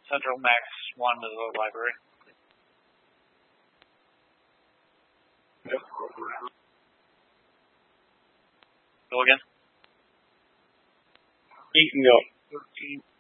Central Max 1 to the library. Yep. Go again. 8 and go. 13.